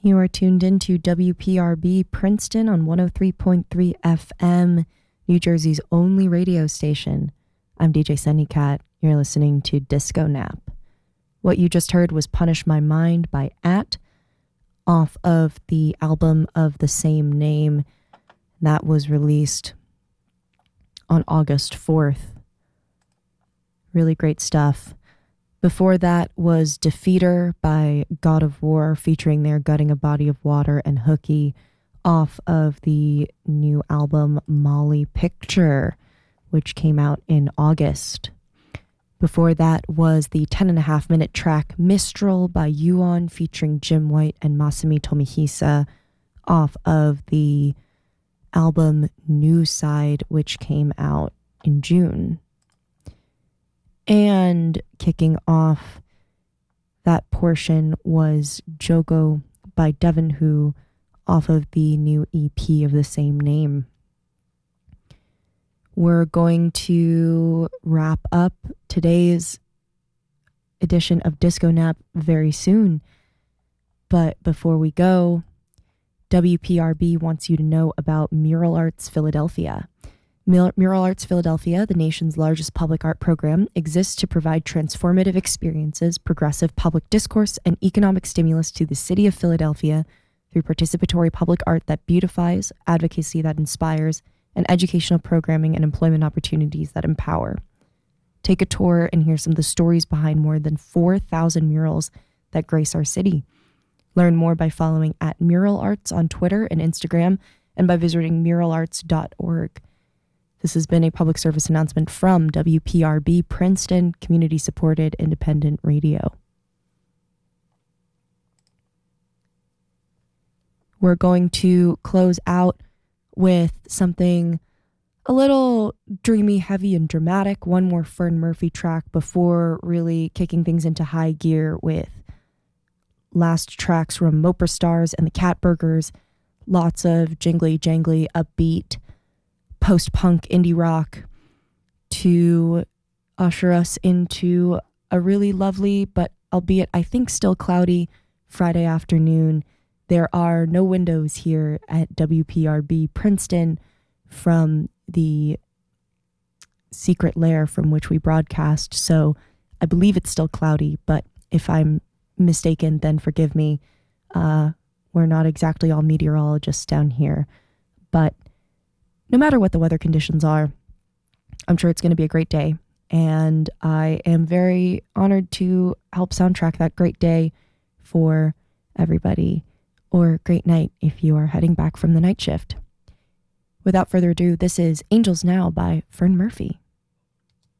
You are tuned into WPRB Princeton on 103.3 FM, New Jersey's only radio station. I'm DJ Sunny Cat. You're listening to Disco Nap. What you just heard was Punish My Mind by At, off of the album of the same name. That was released on August 4th. Really great stuff. Before that was Defeater by God of War, featuring their Gutting a Body of Water and Hooky, off of the new album Molly Picture, which came out in August. Before that was the 10.5-minute track Mistral by Yuon, featuring Jim White and Masami Tomihisa, off of the album New Side, which came out in June. And kicking off that portion was Jogo by Devin Hu, off of the new EP of the same name. We're going to wrap up today's edition of Disco Nap very soon. But before we go, WPRB wants you to know about Mural Arts Philadelphia. Mural Arts Philadelphia, the nation's largest public art program, exists to provide transformative experiences, progressive public discourse, and economic stimulus to the city of Philadelphia through participatory public art that beautifies, advocacy that inspires, and educational programming and employment opportunities that empower. Take a tour and hear some of the stories behind more than 4,000 murals that grace our city. Learn more by following at Mural Arts on Twitter and Instagram, and by visiting muralarts.org. This has been a public service announcement from WPRB Princeton, community-supported independent radio. We're going to close out with something a little dreamy, heavy, and dramatic. One more Fern Murphy track before really kicking things into high gear with last tracks from Moper Stars and the Catburgers. Lots of jingly, jangly, upbeat, post-punk indie rock to usher us into a really lovely, but albeit I think still cloudy, Friday afternoon. There are no windows here at WPRB Princeton from the secret lair from which we broadcast, so I believe it's still cloudy, but if I'm mistaken, then forgive me. We're not exactly all meteorologists down here, but no matter what the weather conditions are, I'm sure it's going to be a great day. And I am very honored to help soundtrack that great day for everybody, or great night if you are heading back from the night shift. Without further ado, this is Angels Now by Fern Murphy.